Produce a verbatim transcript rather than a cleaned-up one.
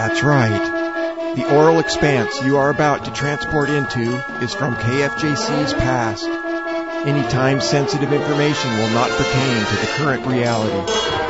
That's right. The aural expanse you are about to transport into is from K F J C's past. Any time-sensitive information will not pertain to the current reality.